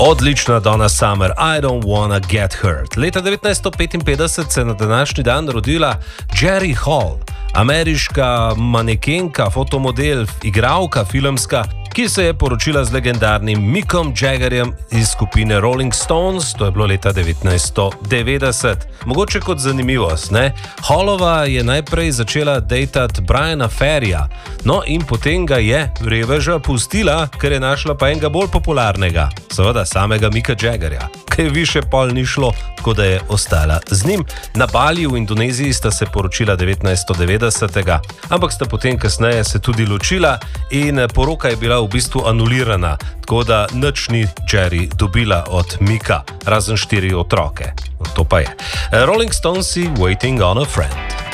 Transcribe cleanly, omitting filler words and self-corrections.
Odlična Donna Summer, I don't wanna get hurt. Leta 1955 se je na današnji dan rodila Jerry Hall, ameriška manekenka, fotomodel, igralka filmska, ki se je poročila z legendarnim Mickom Jaggerjem iz skupine Rolling Stones, to je bilo leta 1990. Mogoče kot zanimivost, ne? Hallova je najprej začela dejtati Briana Ferryja, no in potem ga je reveža pustila, ker je našla pa enega bolj popularnega, seveda samega Micka Jaggerja, ki više pol ni šlo, tako da je ostala z njim. Na Baliju v Indoneziji sta se poročila 1990, ampak sta potem kasneje se tudi ločila in poroka je bila v bistvu anulirana, tako da nič ni Jerry dobila od Micka, razen 4 otroke. To pa je. Rolling Stonesi, Waiting on a Friend.